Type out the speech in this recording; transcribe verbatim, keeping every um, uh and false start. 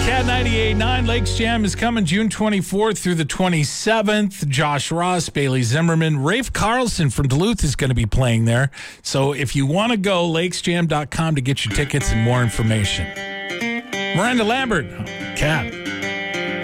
Cat ninety-eight point nine Lakes Jam is coming June twenty-fourth through the twenty-seventh. Josh Ross, Bailey Zimmerman, Rafe Carlson from Duluth is going to be playing there. So if you want to go, lakes jam dot com to get your tickets and more information. Miranda Lambert, Cat.